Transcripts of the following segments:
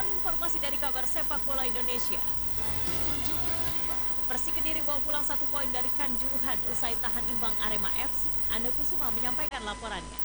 Inilah informasi dari kabar sepak bola Indonesia. Persik Kediri bawa pulang 1 poin dari Kanjuruhan usai tahan imbang Arema FC. Anda Kusuma menyampaikan laporannya.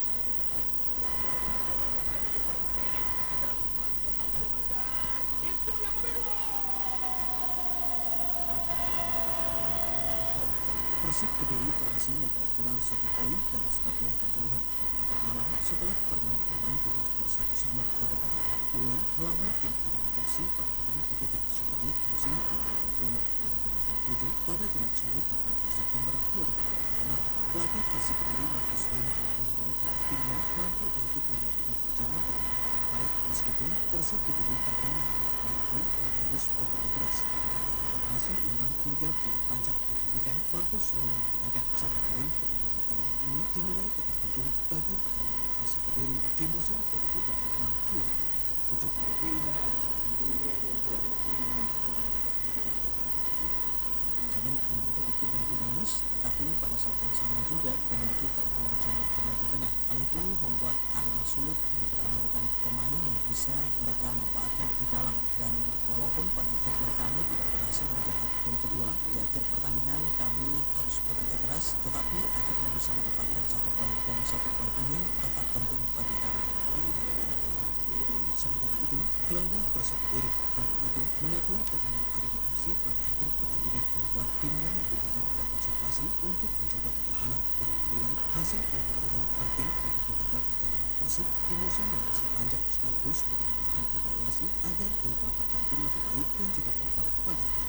Persik Kediri berhasil membawa pulang 1 poin dari Stadion Kanjuruhan Kabupaten Malang setelah bermain imbang dengan skor 1-1 pada pertandingan away melawan tim Arema FC pada pekan ketiga Super League musim 2025-2027 pada Jumat sore 18 September 2026. Pelatih Persik Kediri Markus Lena menilai bahwa timnya mampu untuk mendapatkan perjalanan permainan yang baik meskipun Persik Kediri gagal menembak poin dan harus bekerja keras. Hasil imbang hingga bulan panjang diberikan, Markus Lena mengatakan 1 poin dari 2 pertandingan ini dinilai tetap penting bagi pertandingan Persik Kediri di musim 2026-2027. Kami ingin menjadi tim yang dinamis, tetapi pada saat yang sama juga memiliki keunggulan jumlah pemain di tengah. Hal itu membuat Arema sulit untuk menemukan pemain yang bisa mereka manfaatkan di dalam. Dan walaupun pada akhirnya kami tidak berhasil mencetak gol kedua, di akhir pertandingan kami harus bekerja keras, tetapi akhirnya bisa mendapatkan 1 poin. Dan 1 poin ini tetap penting bagi kami. Sementara itu, gelandang Persik Kediri baru itu mengakui tekanan Arema FC pada akhir pertandingan membuat timnya lebih banyak berkonsentrasi untuk menjaga ketahanan dan menilai hasil imbang ini penting untuk menjaga perjalanan Persik di musim yang masih panjang sekaligus menjadi bahan evaluasi agar tim dapat tampil lebih baik dan juga kompak pada pertandingan.